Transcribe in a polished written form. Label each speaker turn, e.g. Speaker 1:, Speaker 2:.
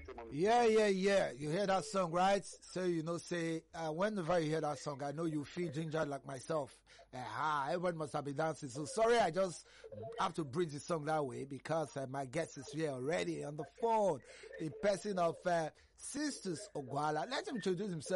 Speaker 1: Yeah, yeah, yeah. You hear that song, right? So, whenever you hear that song, I know you feel gingered like myself. Everyone must have been dancing. So sorry, I just have to bridge the song that way because my guest is here already on the phone. The person of Sisters Ogwala. Let him introduce himself.